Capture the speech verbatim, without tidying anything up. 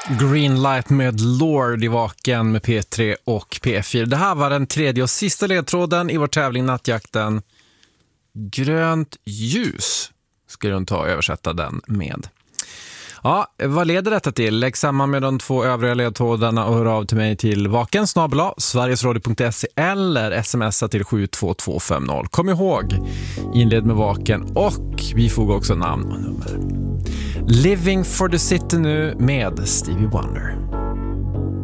Green Light med Lord i Vaken med P tre och P fyra. Det här var den tredje och sista ledtråden i vår tävling Nattjakten. Grönt ljus ska du ta och översätta den med. Ja, vad leder detta till? Lägg samman med de två övriga ledtrådarna och hör av till mig till vaken snabel-a sverigesradio punkt se eller smsa till sju två två fem noll. Kom ihåg, inled med Vaken och vi får också namn och nummer. Living for the City nu med Stevie Wonder.